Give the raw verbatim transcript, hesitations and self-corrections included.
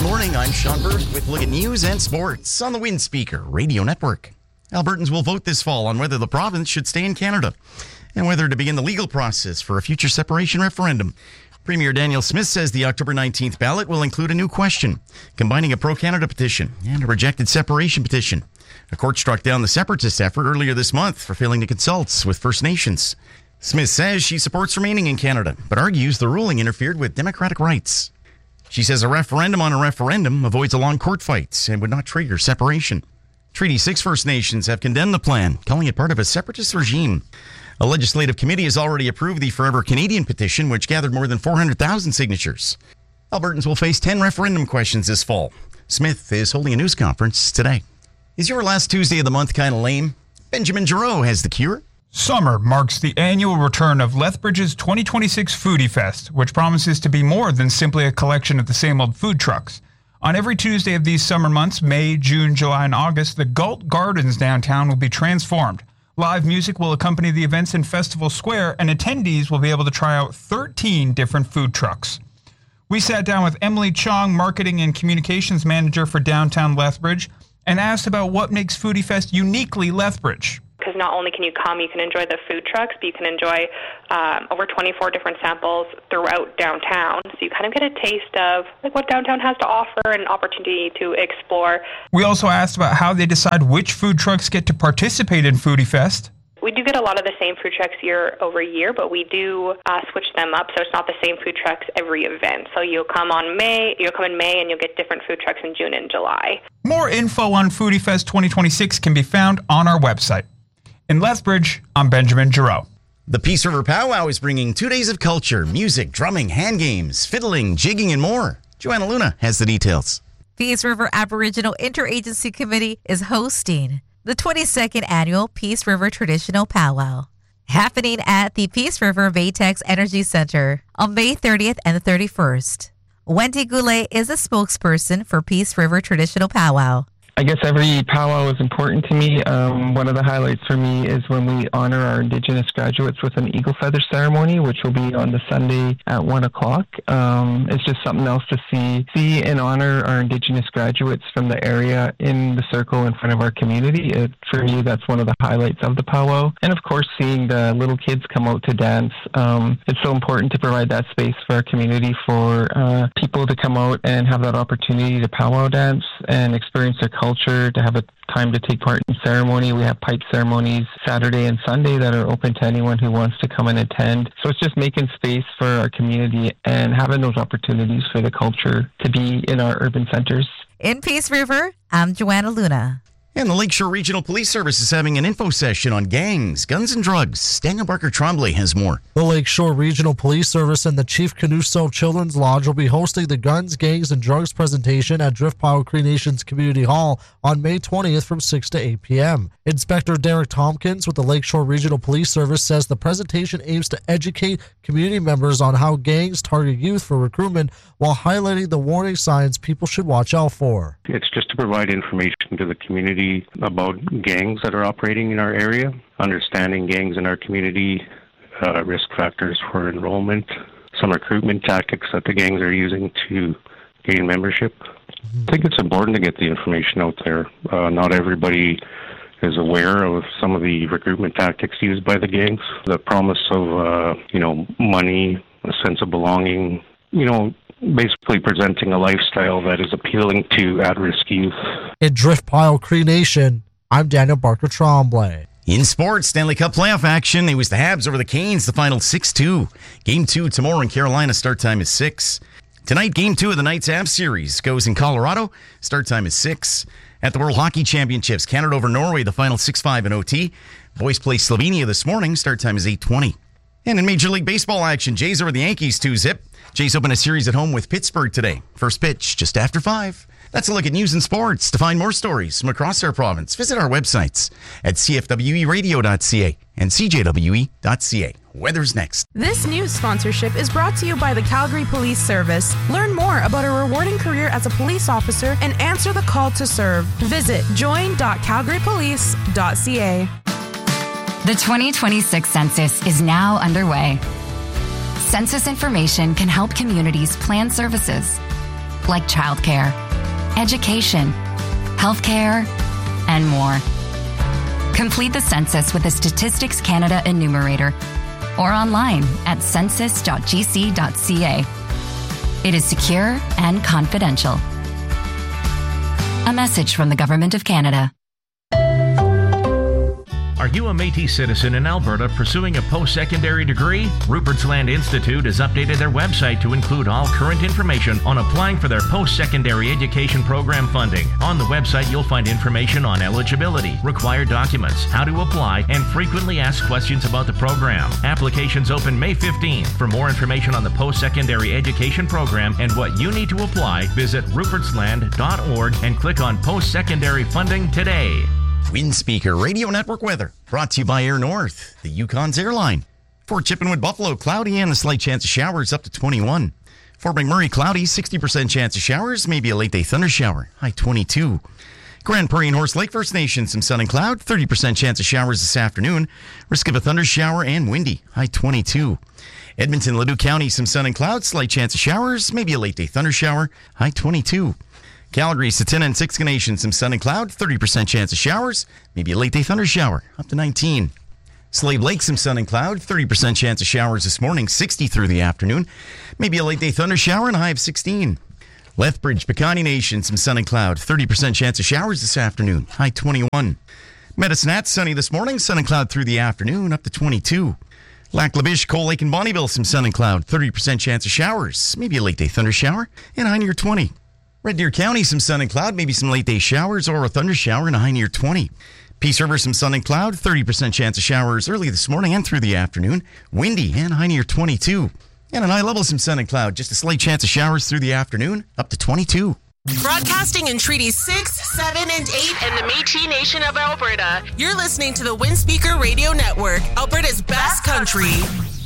Good morning, I'm Sean Burke with a look at news and sports on the Wind Speaker Radio Network. Albertans will vote this fall on whether the province should stay in Canada and whether to begin the legal process for a future separation referendum. Premier Danielle Smith says the October nineteenth ballot will include a new question, combining a pro-Canada petition and a rejected separation petition. A court struck down the separatist effort earlier this month for failing to consult with First Nations. Smith says she supports remaining in Canada, but argues the ruling interfered with democratic rights. She says a referendum on a referendum avoids a long court fight and would not trigger separation. Treaty six First Nations have condemned the plan, calling it part of a separatist regime. A legislative committee has already approved the Forever Canadian petition, which gathered more than four hundred thousand signatures. Albertans will face ten referendum questions this fall. Smith is holding a news conference today. Is your last Tuesday of the month kind of lame? Benjamin Giroux has the cure. Summer marks the annual return of Lethbridge's twenty twenty-six Foodie Fest, which promises to be more than simply a collection of the same old food trucks. On every Tuesday of these summer months, May, June, July, and August, the Galt Gardens downtown will be transformed. Live music will accompany the events in Festival Square, and attendees will be able to try out thirteen different food trucks. We sat down with Emily Chong, Marketing and Communications Manager for Downtown Lethbridge, and asked about what makes Foodie Fest uniquely Lethbridge. Because not only can you come, you can enjoy the food trucks, but you can enjoy um, over twenty-four different samples throughout downtown. So you kind of get a taste of like what downtown has to offer and an opportunity to explore. We also asked about how they decide which food trucks get to participate in Foodie Fest. We do get a lot of the same food trucks year over year, but we do uh, switch them up, so it's not the same food trucks every event. So you'll come on May, you'll come in May, and you'll get different food trucks in June and July. More info on Foodie Fest twenty twenty-six can be found on our website. In Lethbridge, I'm Benjamin Giroux. The Peace River Powwow is bringing two days of culture, music, drumming, hand games, fiddling, jigging, and more. Joanna Luna has the details. Peace River Aboriginal Interagency Committee is hosting the twenty-second Annual Peace River Traditional Powwow, happening at the Peace River Baytex Energy Center on May thirtieth and thirty-first. Wendy Goulet is a spokesperson for Peace River Traditional Powwow. I guess every powwow is important to me. Um, one of the highlights for me is when we honor our Indigenous graduates with an eagle feather ceremony, which will be on the Sunday at one o'clock. Um, it's just something else to see, see and honor our Indigenous graduates from the area in the circle in front of our community. It, for me, that's one of the highlights of the powwow. And of course, seeing the little kids come out to dance. Um, it's so important to provide that space for our community for uh, people to come out and have that opportunity to powwow dance and experience their culture, to have a time to take part in ceremony. We have pipe ceremonies Saturday and Sunday that are open to anyone who wants to come and attend. So it's just making space for our community and having those opportunities for the culture to be in our urban centers. In Peace River, I'm Joanna Luna. And the Lakeshore Regional Police Service is having an info session on gangs, guns, and drugs. Daniel Barker Tremblay has more. The Lakeshore Regional Police Service and the Chief Canuso Children's Lodge will be hosting the Guns, Gangs, and Drugs presentation at Drift Powell Cree Nations Community Hall on May twentieth from six to eight p.m. Inspector Derek Tompkins with the Lakeshore Regional Police Service says the presentation aims to educate community members on how gangs target youth for recruitment while highlighting the warning signs people should watch out for. It's just to provide information to the community about gangs that are operating in our area, understanding gangs in our community, uh, risk factors for enrollment, some recruitment tactics that the gangs are using to gain membership. Mm-hmm. I think it's important to get the information out there. Uh, not everybody is aware of some of the recruitment tactics used by the gangs. The promise of, uh, you know, money, a sense of belonging, you know, basically presenting a lifestyle that is appealing to at-risk youth. In Drift Pile Cree Nation, I'm Daniel Barker Tremblay. In sports, Stanley Cup playoff action. It was the Habs over the Canes, the final six two. Game two tomorrow in Carolina. Start time is six. Tonight, game two of the Knights Habs series goes in Colorado. Start time is six. At the World Hockey Championships, Canada over Norway, the final six five in O T. Boys play Slovenia this morning. Start time is eight twenty. And in Major League Baseball action, Jays over the Yankees two zip. Jays open a series at home with Pittsburgh today. First pitch just after five. That's a look at news and sports. To find more stories from across our province, visit our websites at c f w e radio dot c a and c j w e dot c a. Weather's next. This news sponsorship is brought to you by the Calgary Police Service. Learn more about a rewarding career as a police officer and answer the call to serve. Visit join dot calgary police dot c a. The twenty twenty-six census is now underway. Census information can help communities plan services, like childcare, education, healthcare, and more. Complete the census with the Statistics Canada Enumerator or online at census dot g c dot c a. It is secure and confidential. A message from the Government of Canada. Are you a Métis citizen in Alberta pursuing a post-secondary degree? Rupert's Land Institute has updated their website to include all current information on applying for their post-secondary education program funding. On the website, you'll find information on eligibility, required documents, how to apply, and frequently asked questions about the program. Applications open May fifteenth. For more information on the post-secondary education program and what you need to apply, visit ruperts land dot org and click on post-secondary funding today. Windspeaker Radio Network weather brought to you by Air North, the Yukon's airline. For Chippenwood, Buffalo, cloudy and a slight chance of showers up to twenty-one. For McMurray, cloudy, sixty percent chance of showers, maybe a late day thunder shower, high twenty-two. Grand Prairie and Horse Lake First Nation, some sun and cloud, thirty percent chance of showers this afternoon, risk of a thunder shower and windy, high twenty-two. Edmonton, Ladue County, some sun and cloud, slight chance of showers, maybe a late day thunder shower, high twenty-two. Calgary, Satina, and Siksika Nation, some sun and cloud, thirty percent chance of showers, maybe a late day thunder shower, up to nineteen. Slave Lake, some sun and cloud, thirty percent chance of showers this morning, sixty through the afternoon, maybe a late day thunder shower and a high of sixteen. Lethbridge, Piikani Nation, some sun and cloud, thirty percent chance of showers this afternoon, high twenty-one. Medicine Hat, sunny this morning, sun and cloud through the afternoon, up to twenty-two. Lac La Biche, Coal Lake, and Bonnyville, some sun and cloud, thirty percent chance of showers, maybe a late day thunder shower and a high near twenty. Red Deer County, some sun and cloud, maybe some late day showers or a thunder shower and a high near twenty. Peace River, some sun and cloud, thirty percent chance of showers early this morning and through the afternoon. Windy and high near twenty-two. And an high level, some sun and cloud, just a slight chance of showers through the afternoon, up to twenty-two. Broadcasting in Treaties six, seven, and eight and the Métis Nation of Alberta. You're listening to the Windspeaker Radio Network, Alberta's best country.